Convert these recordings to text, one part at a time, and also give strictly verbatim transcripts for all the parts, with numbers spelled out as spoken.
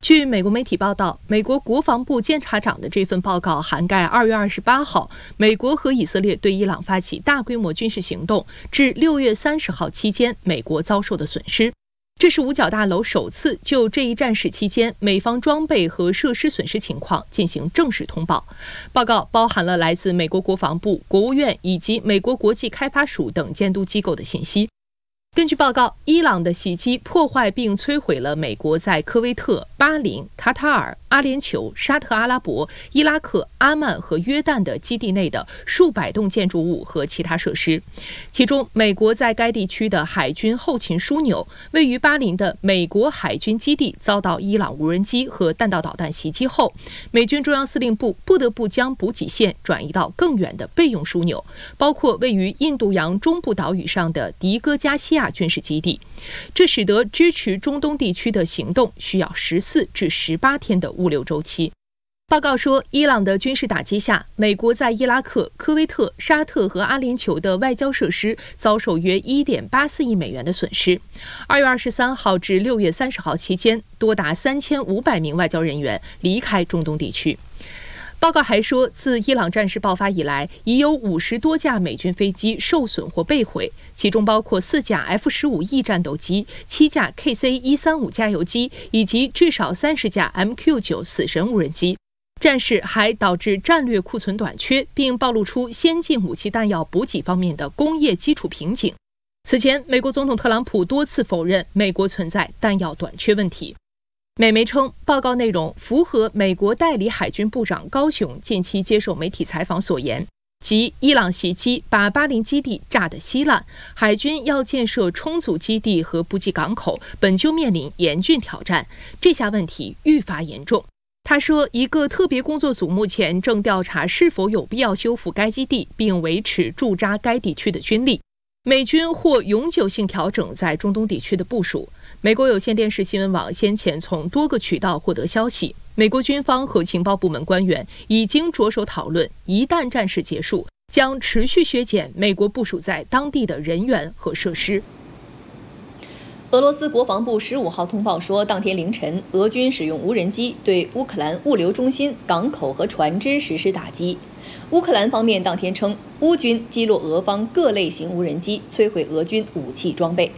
据美国媒体报道，美国国防部监察长的这份报告涵盖二月二十八号美国和以色列对伊朗发起大规模军事行动至六月三十号期间美国遭受的损失。这是五角大楼首次就这一战事期间美方装备和设施损失情况进行正式通报。报告包含了来自美国国防部、国务院以及美国国际开发署等监督机构的信息。根据报告，伊朗的袭击破坏并摧毁了美国在科威特、巴林、卡塔尔、阿联酋、沙特阿拉伯、伊拉克、阿曼和约旦的基地内的数百栋建筑物和其他设施。其中，美国在该地区的海军后勤枢纽，位于巴林的美国海军基地遭到伊朗无人机和弹道导弹袭击后，美军中央司令部不得不将补给线转移到更远的备用枢纽，包括位于印度洋中部岛屿上的迪戈加西亚军事基地，这使得支持中东地区的行动需要十四至十八天的物流周期。报告说，伊朗的军事打击下，美国在伊拉克、科威特、沙特和阿联酋的外交设施遭受约 一点八四亿美元的损失。二月二十三号至六月三十号期间，多达三千五百名外交人员离开中东地区。报告还说，自伊朗战事爆发以来，已有五十多架美军飞机受损或被毁，其中包括四架 F 十五 E 战斗机、七架 K C 一三五 加油机以及至少三十架 M Q 九 死神无人机。战事还导致战略库存短缺，并暴露出先进武器弹药补给方面的工业基础瓶颈。此前，美国总统特朗普多次否认美国存在弹药短缺问题。美媒称，报告内容符合美国代理海军部长高雄近期接受媒体采访所言，即伊朗袭击把巴林基地炸得稀烂，海军要建设充足基地和补给港口，本就面临严峻挑战，这下问题愈发严重。他说，一个特别工作组目前正调查是否有必要修复该基地，并维持驻扎该地区的军力。美军或永久性调整在中东地区的部署。美国有线电视新闻网先前从多个渠道获得消息，美国军方和情报部门官员已经着手讨论，一旦战事结束，将持续削减美国部署在当地的人员和设施。 俄罗斯国防部十五号通报说，当天凌晨，俄军使用无人机对乌克兰物流中心、港口和船只实施打击。乌克兰方面当天称，乌军击落俄方各类型无人机，摧毁俄军武器装备。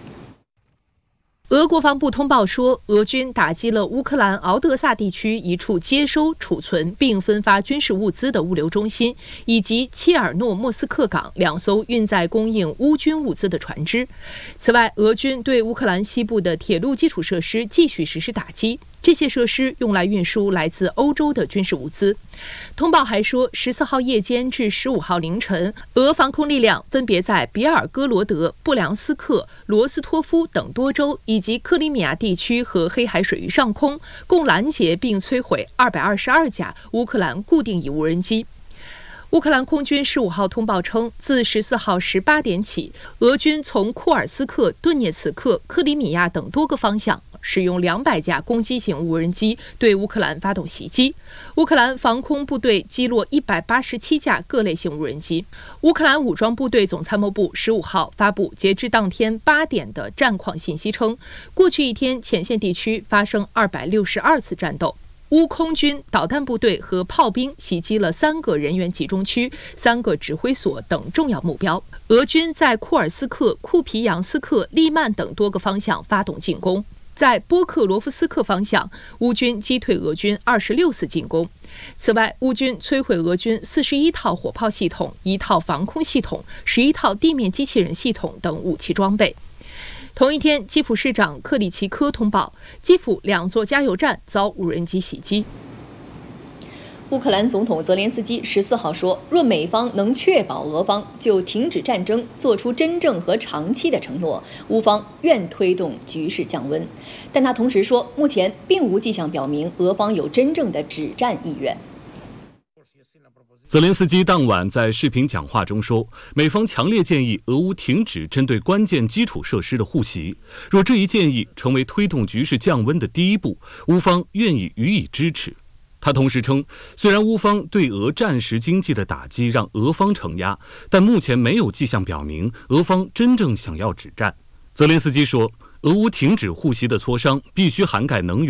俄国防部通报说，俄军打击了乌克兰敖德萨地区一处接收、储存并分发军事物资的物流中心，以及切尔诺莫斯克港两艘运载供应乌军物资的船只。此外，俄军对乌克兰西部的铁路基础设施继续实施打击，这些设施用来运输来自欧洲的军事物资。通报还说，十四号夜间至十五号凌晨，俄防空力量分别在别尔哥罗德、布良斯克、罗斯托夫等多州以及克里米亚地区和黑海水域上空，共拦截并摧毁二百二十二架乌克兰固定翼无人机。乌克兰空军十五号通报称，自十四号十八点起，俄军从库尔斯克、顿涅茨克、克里米亚等多个方向使用两百架攻击型无人机对乌克兰发动袭击。乌克兰防空部队击落一百八十七架各类型无人机。乌克兰武装部队总参谋部十五号发布截至当天八点的战况信息称，过去一天前线地区发生二百六十二次战斗。乌空军导弹部队和炮兵袭击了三个人员集中区、三个指挥所等重要目标。俄军在库尔斯克、库皮扬斯克、利曼等多个方向发动进攻。在波克罗夫斯克方向，乌军击退俄军二十六次进攻。此外，乌军摧毁俄军四十一套火炮系统、一套防空系统、十一套地面机器人系统等武器装备。同一天，基辅市长克里奇科通报，基辅两座加油站遭无人机袭击。 乌克兰总统泽连斯基十四号说，若美方能确保俄方就停止战争做出真正和长期的承诺，乌方愿推动局势降温。但他同时说，目前并无迹象表明俄方有真正的止战意愿。 泽连斯基当晚在视频讲话中说，美方强烈建议俄乌停止针对关键基础设施的互袭，若这一建议成为推动局势降温的第一步，乌方愿意予以支持。他同时称，虽然乌方对俄战时经济的打击让俄方承压，但目前没有迹象表明俄方真正想要止战。泽连斯基说，俄乌停止互袭的磋商必须涵盖能源